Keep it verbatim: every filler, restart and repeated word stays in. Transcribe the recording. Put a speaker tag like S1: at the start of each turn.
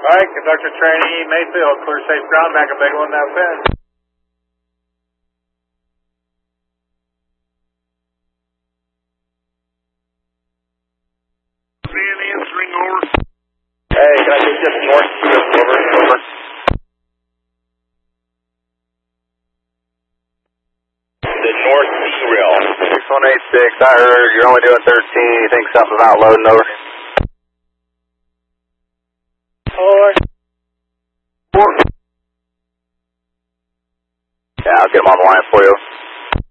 S1: Alright, conductor trainee Mayfield, clear safe ground back at Bagel and that fence.
S2: Van answering over.
S1: Hey, can I get just north two over, over? The north derail. six one eight six, I heard you're only doing thirteen, you think something's not loading over? Four. Four. Yeah, I'll get them on the line for you.